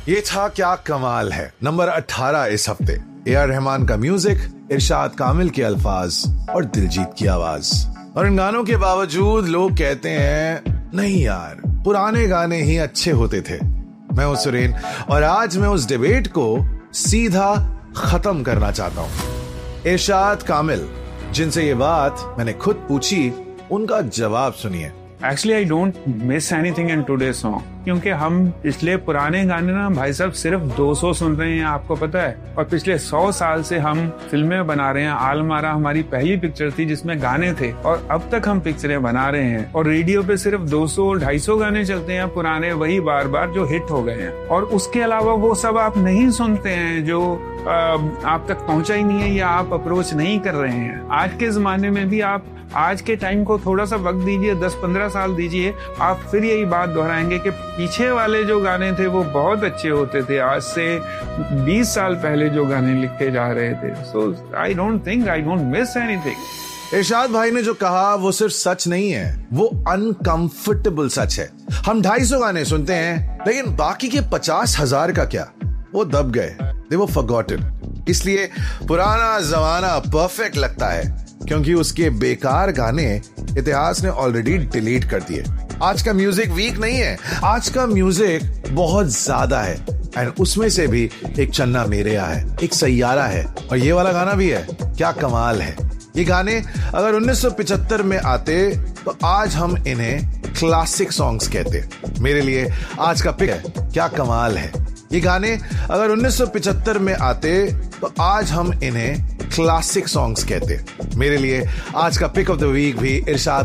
ये था क्या कमाल है, नंबर 18 इस हफ्ते। ए.आर. रहमान का म्यूजिक, इरशाद कामिल के अल्फाज और दिलजीत की आवाज। और इन गानों के बावजूद लोग कहते हैं नहीं यार, पुराने गाने ही अच्छे होते थे। मैं हूं सुरेन और आज मैं उस डिबेट को सीधा खत्म करना चाहता हूं। इरशाद कामिल, जिनसे ये बात मैंने खुद पूछी, उनका जवाब सुनिए। Actually I don't miss anything in today song, क्योंकि हम पिछले पुराने गाने ना भाई साहब सिर्फ 200 सुन रहे हैं, आपको पता है। और पिछले 100 साल से हम फिल्में बना रहे हैं। आलमारा हमारी पहली पिक्चर थी जिसमें गाने थे, और अब तक हम पिक्चरें बना रहे हैं। और रेडियो पे सिर्फ 200-250 गाने चलते हैं पुराने, वही बार बार जो हिट हो गए हैं। और उसके अलावा वो सब आप नहीं सुनते हैं जो आप तक पहुंचा ही नहीं है या आप अप्रोच नहीं कर रहे हैं। आज के जमाने में भी आप आज के टाइम को थोड़ा सा वक्त दीजिए, 10-15 साल दीजिए, आप फिर यही बात दोहराएंगे कि पीछे वाले जो गाने थे वो बहुत अच्छे होते थे। आज से 20 साल पहले जो गाने लिखे जा रहे थे। सो आई डोंट मिस एनीथिंग। इरशाद भाई ने जो कहा वो सिर्फ सच नहीं है, वो अनकंफर्टेबल सच है। हम 250 गाने सुनते हैं, लेकिन बाकी के 50,000 का क्या? वो दब गए, they were forgotten। इसलिए पुराना जमाना परफेक्ट लगता है, क्योंकि उसके बेकार गाने इतिहास ने ऑलरेडी डिलीट कर दिए। आज का म्यूजिक वीक नहीं है, आज का म्यूजिक बहुत ज्यादा है। एंड उसमें से भी एक चन्ना मेरेया है, एक सैयारा है, और ये वाला गाना भी है। क्या कमाल है। ये गाने अगर 1975 में आते तो आज हम इन्हें क्लासिक सॉन्ग्स कहते। मेरे लिए आज का पिक है क्या कमाल है। ये गाने अगर 1975 में आते तो आज हम इन्हें क्लासिक सॉन्ग्स कहते। मेरे लिए आज का पिक ऑफ द वीक भी इरशाद